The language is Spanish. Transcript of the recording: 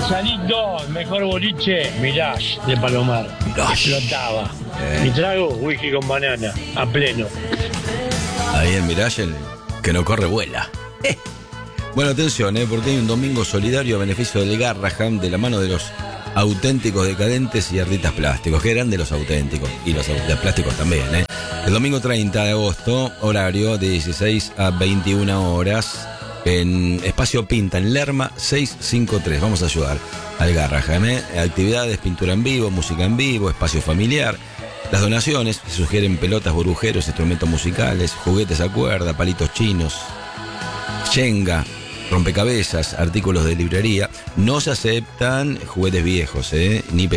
Salí 2, mejor boliche, Mirage de Palomar. Mirage. Explotaba. Mi trago, whisky con banana, a pleno. Ahí en Mirage, el que no corre vuela. Bueno, atención, porque hay un domingo solidario a beneficio del Garraham de la mano de los auténticos decadentes y artistas plásticos. Qué grande los auténticos y los artistas plásticos también. El domingo 30 de agosto, horario de 16 a 21 horas, en Espacio Pinta, en Lerma 653. Vamos a ayudar al Garraham. Actividades, pintura en vivo, música en vivo, espacio familiar. Las donaciones se sugieren pelotas, burbujeros, instrumentos musicales, juguetes a cuerda, palitos chinos, Shenga, rompecabezas, artículos de librería. No se aceptan juguetes viejos, ni